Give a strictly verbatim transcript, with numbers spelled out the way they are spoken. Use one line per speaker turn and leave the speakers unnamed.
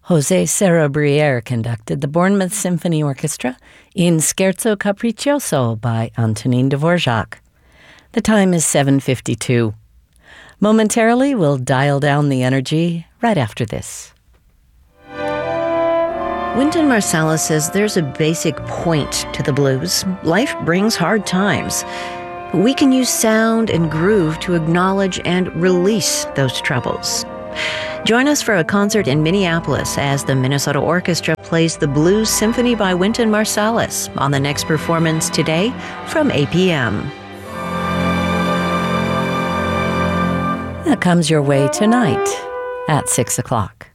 José Serra-Briere conducted the Bournemouth Symphony Orchestra in Scherzo Capriccioso by Antonin Dvorak. The time is seven fifty-two. Momentarily, we'll dial down the energy right after this.
Wynton Marsalis says there's a basic point to the blues. Life brings hard times. But we can use sound and groove to acknowledge and release those troubles. Join us for a concert in Minneapolis as the Minnesota Orchestra plays the Blues Symphony by Wynton Marsalis on the next performance today from eight p.m.
That comes your way tonight at six o'clock.